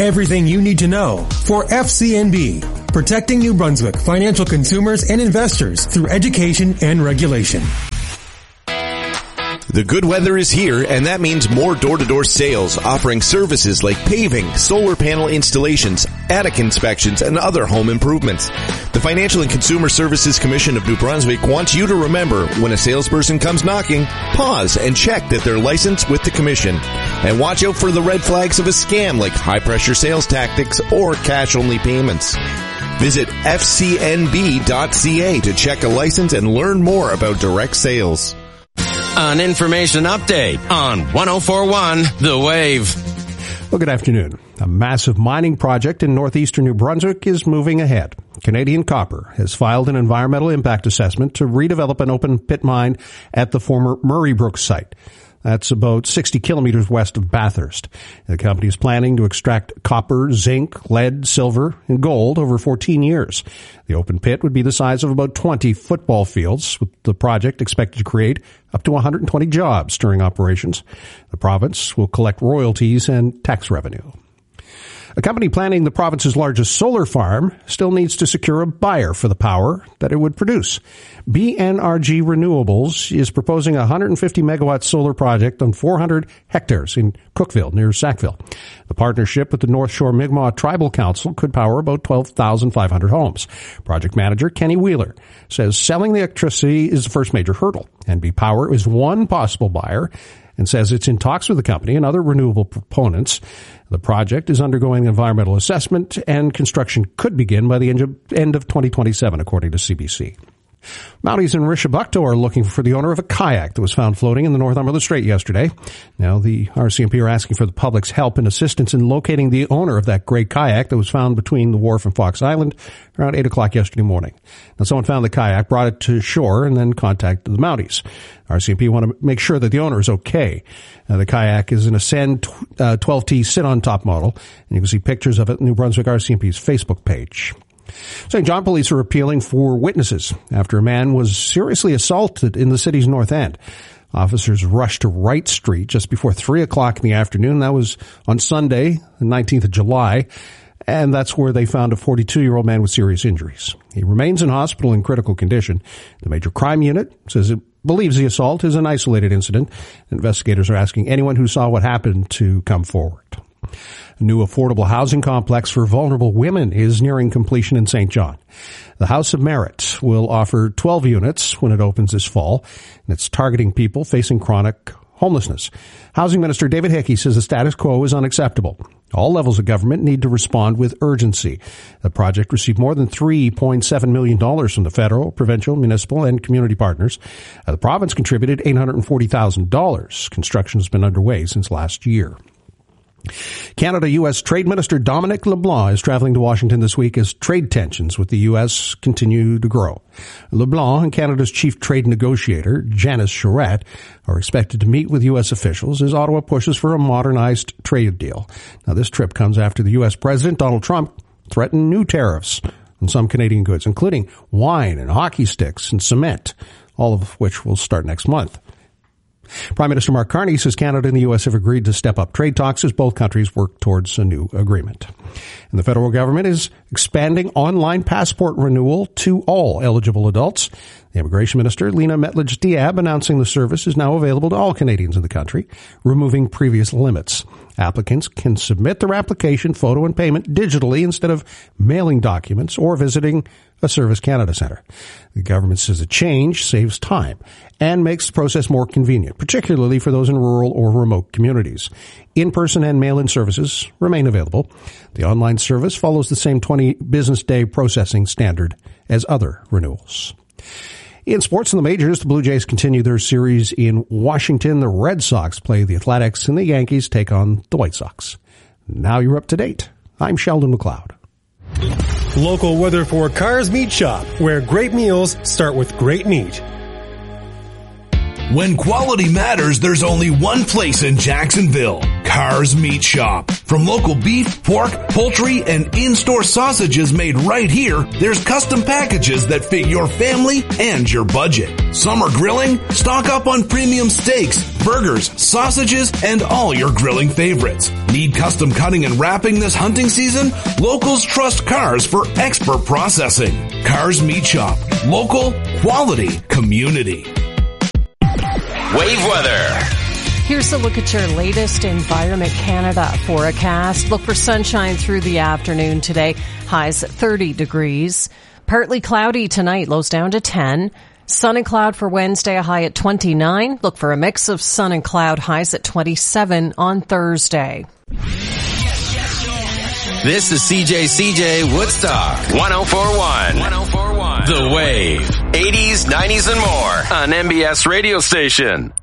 everything you need to know for FCNB, protecting New Brunswick financial consumers and investors through education and regulation. The good weather is here, and that means more door-to-door sales, offering services like paving, solar panel installations, attic inspections, and other home improvements. The Financial and Consumer Services Commission of New Brunswick wants you to remember, when a salesperson comes knocking, pause and check that they're licensed with the Commission. And watch out for the red flags of a scam like high-pressure sales tactics or cash-only payments. Visit fcnb.ca to check a license and learn more about direct sales. An information update on 104.1 The Wave. Well, good afternoon. A massive mining project in northeastern New Brunswick is moving ahead. Canadian Copper has filed an environmental impact assessment to redevelop an open pit mine at the former Murray Brook site. That's about 60 kilometers west of Bathurst. The company is planning to extract copper, zinc, lead, silver, and gold over 14 years. The open pit would be the size of about 20 football fields, with the project expected to create up to 120 jobs during operations. The province will collect royalties and tax revenue. A company planning the province's largest solar farm still needs to secure a buyer for the power that it would produce. BNRG Renewables is proposing a 150-megawatt solar project on 400 hectares in Cookville, near Sackville. The partnership with the North Shore Mi'kmaq Tribal Council could power about 12,500 homes. Project manager Kenny Wheeler says selling the electricity is the first major hurdle. NB Power is one possible buyer, and says it's in talks with the company and other renewable proponents. The project is undergoing environmental assessment, and construction could begin by the end of 2027, according to CBC. Mounties in Rishabukto are looking for the owner of a kayak that was found floating in the Northumberland Strait yesterday. Now, the RCMP are asking for the public's help and assistance in locating the owner of that gray kayak that was found between the wharf and Fox Island around 8 o'clock yesterday morning. Now, someone found the kayak, brought it to shore, and then contacted the Mounties. RCMP want to make sure that the owner is okay. The kayak is an Ascend 12T sit-on-top model, and you can see pictures of it on New Brunswick RCMP's Facebook page. St. John police are appealing for witnesses after a man was seriously assaulted in the city's north end. Officers rushed to Wright Street just before 3 o'clock in the afternoon. That was on Sunday, the 19th of July, and that's where they found a 42-year-old man with serious injuries. He remains in hospital in critical condition. The Major Crime Unit says it believes the assault is an isolated incident. Investigators are asking anyone who saw what happened to come forward. A new affordable housing complex for vulnerable women is nearing completion in St. John. The House of Merit will offer 12 units when it opens this fall, and it's targeting people facing chronic homelessness. Housing Minister David Hickey says the status quo is unacceptable. All levels of government need to respond with urgency. The project received more than $3.7 million from the federal, provincial, municipal, and community partners. The province contributed $840,000. Construction has been underway since last year. Canada-U.S. Trade Minister Dominic LeBlanc is traveling to Washington this week as trade tensions with the U.S. continue to grow. LeBlanc and Canada's chief trade negotiator, Janice Charette, are expected to meet with U.S. officials as Ottawa pushes for a modernized trade deal. Now, this trip comes after the U.S. President Donald Trump threatened new tariffs on some Canadian goods, including wine and hockey sticks and cement, all of which will start next month. Prime Minister Mark Carney says Canada and the U.S. have agreed to step up trade talks as both countries work towards a new agreement. And the federal government is expanding online passport renewal to all eligible adults. The Immigration Minister, Lena Metledge-Diab, announcing the service is now available to all Canadians in the country, removing previous limits. Applicants can submit their application, photo, and payment digitally instead of mailing documents or visiting a Service Canada Centre. The government says the change saves time and makes the process more convenient, particularly for those in rural or remote communities. In-person and mail-in services remain available. The online service follows the same 20 business day processing standard as other renewals. In sports in the majors, the Blue Jays continue their series in Washington. The Red Sox play the Athletics, and the Yankees take on the White Sox. Now you're up to date. I'm Sheldon McLeod. Local weather for Cars Meat Shop, where great meals start with great meat. When quality matters, there's only one place in Jacksonville. Cars Meat Shop. From local beef, pork, poultry, and in-store sausages made right here, there's custom packages that fit your family and your budget. Summer grilling? Stock up on premium steaks, burgers, sausages, and all your grilling favorites. Need custom cutting and wrapping this hunting season? Locals trust Cars for expert processing. Cars Meat Shop. Local, quality, community. Wave weather. Here's a look at your latest Environment Canada forecast. Look for sunshine through the afternoon today. Highs at 30 degrees. Partly cloudy tonight, lows down to 10. Sun and cloud for Wednesday, a high at 29. Look for a mix of sun and cloud, highs at 27 on Thursday. This is CJ Woodstock 1041. The Wave. 80s, 90s, and more on MBS radio station.